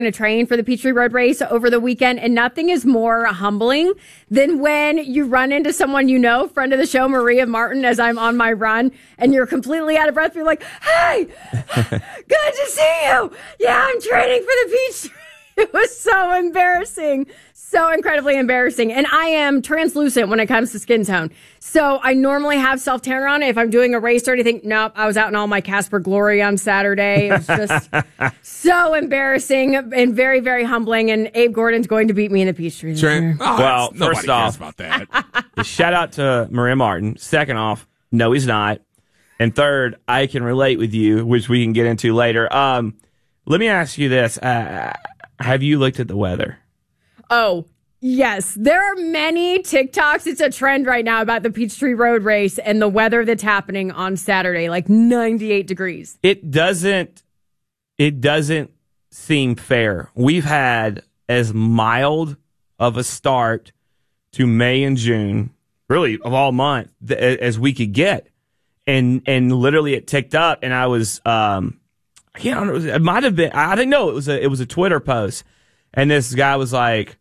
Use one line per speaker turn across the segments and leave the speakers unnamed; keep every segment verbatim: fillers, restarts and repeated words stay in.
to train for the Peachtree Road Race over the weekend, and nothing is more humbling than when you run into someone you know, friend of the show, Maria Martin, as I'm on my run, and you're completely out of breath. You're like, hey, good to see you. Yeah, I'm training for the Peachtree. It was so embarrassing. So incredibly embarrassing. And I am translucent when it comes to skin tone. So I normally have self-tanner on. If I'm doing a race or anything, nope, I was out in all my Casper glory on Saturday. It was just so embarrassing and very, very humbling. And Abe Gordon's going to beat me in the Peachtree.
Trent, oh,
well,
nobody
first
cares
off,
about that.
Shout out to Maria Martin. Second off, no, he's not. And third, I can relate with you, which we can get into later. Um, let me ask you this. Uh, have you looked at the weather?
Oh, yes. There are many TikToks. It's a trend right now about the Peachtree Road Race and the weather that's happening on Saturday, like ninety-eight degrees.
It doesn't, it doesn't seem fair. We've had as mild of a start to May and June, really of all month, as we could get. And, and literally it ticked up, and I was, um, I can't remember. It might have been. I didn't know it was a. It was a Twitter post, and this guy was like,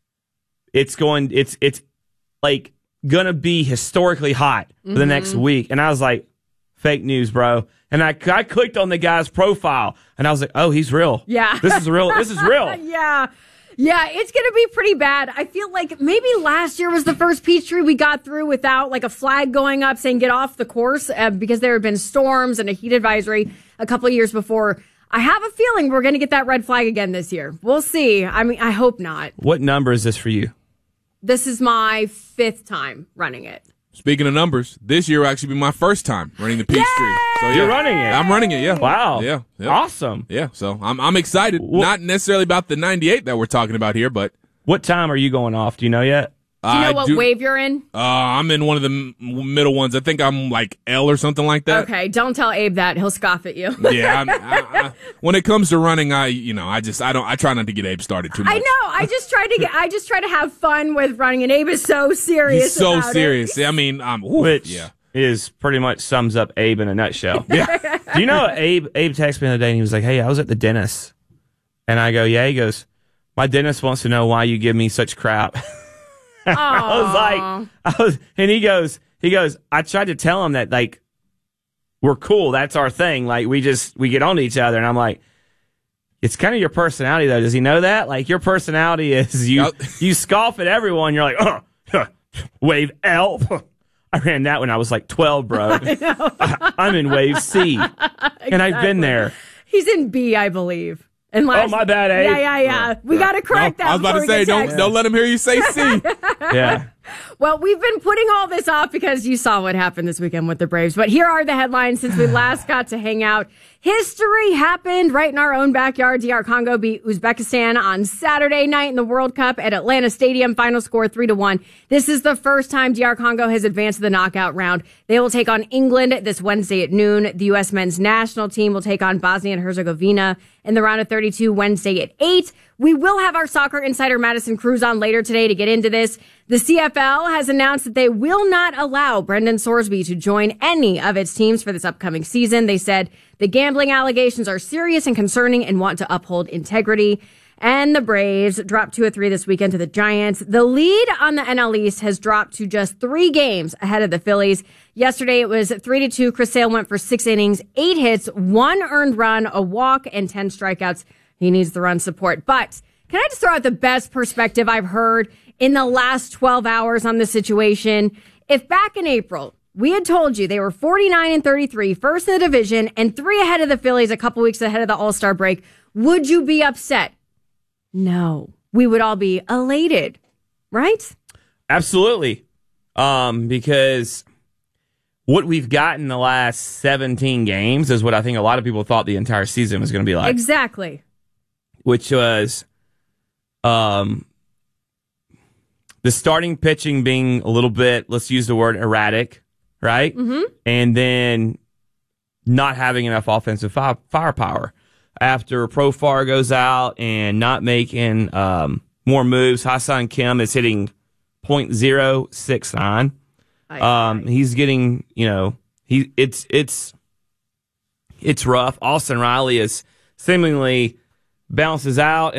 "It's going. It's it's like gonna be historically hot for the mm-hmm. next week." And I was like, "Fake news, bro." And I I clicked on the guy's profile, and I was like, "Oh, he's real.
Yeah,
this is real. This is real.
yeah." Yeah, it's going to be pretty bad. I feel like maybe last year was the first Peachtree we got through without like a flag going up saying get off the course uh, because there had been storms and a heat advisory a couple of years before. I have a feeling we're going to get that red flag again this year. We'll see. I mean, I hope not.
What number is this for you?
This is my fifth time running it.
Speaking of numbers, this year will actually be my first time running the Peachtree. So yeah,
you're running it.
I'm running it. Yeah.
Wow.
Yeah. yeah.
Awesome.
Yeah. So I'm I'm excited. What? Not necessarily about the ninety-eight that we're talking about here, but
what time are you going off? Do you know yet?
Do you know
I
what
do,
wave you're in?
Uh, I'm in one of the m- middle ones. I think I'm like L or something like that.
Okay, don't tell Abe that. He'll scoff at you.
yeah. I'm, I, I, when it comes to running, I you know I just I don't I try not to get Abe started too much.
I know. I just try to get. I just try to have fun with running, and Abe is so serious.
He's so
about
serious.
It.
I mean, um, oof,
which
yeah.
is pretty much sums up Abe in a nutshell.
yeah.
Do you know Abe? Abe texted me the other day, and he was like, "Hey, I was at the dentist," and I go, "Yeah." He goes, "My dentist wants to know why you give me such crap." I was like, I was, and he goes, he goes, I tried to tell him that, like, we're cool. That's our thing. Like, we just, we get on to each other. And I'm like, it's kind of your personality, though. Does he know that? Like, your personality is you, you scoff at everyone. You're like, oh, wave L. I ran that when I was like twelve, bro. I I'm in wave C. Exactly. And I've been there.
He's in B, I believe. And last,
oh, my bad, Abe.
Yeah, yeah, yeah. We got to correct
no,
that.
I was about to say, don't, don't let him hear you say C.
yeah.
Well, we've been putting all this off because you saw what happened this weekend with the Braves. But here are the headlines since we last got to hang out. History happened right in our own backyard. D R Congo beat Uzbekistan on Saturday night in the World Cup at Atlanta Stadium. Final score three to one. This is the first time D R Congo has advanced to the knockout round. They will take on England this Wednesday at noon. The U S men's national team will take on Bosnia and Herzegovina in the round of thirty-two Wednesday at eight. We will have our soccer insider Madison Cruz on later today to get into this. The C F L has announced that they will not allow Brendan Sorsby to join any of its teams for this upcoming season. They said the gambling allegations are serious and concerning and want to uphold integrity. And the Braves dropped two of three this weekend to the Giants. The lead on the N L East has dropped to just three games ahead of the Phillies. Yesterday it was three to two. Chris Sale went for six innings, eight hits, one earned run, a walk, and ten strikeouts. He needs the run support. But can I just throw out the best perspective I've heard in the last twelve hours on the situation? If back in April we had told you they were forty-nine and thirty-three, first in the division, and three ahead of the Phillies a couple weeks ahead of the All-Star break, would you be upset? No. We would all be elated, right?
Absolutely. Um, because what we've got in the last seventeen games is what I think a lot of people thought the entire season was going to be like.
Exactly.
Which was um, the starting pitching being a little bit, let's use the word erratic, right?
Mm-hmm.
And then not having enough offensive fire, firepower. After Profar goes out and not making um, more moves, Ha-Seong Kim is hitting point oh six nine. Um, he's getting, you know, he it's it's it's rough. Austin Riley is seemingly bounces out.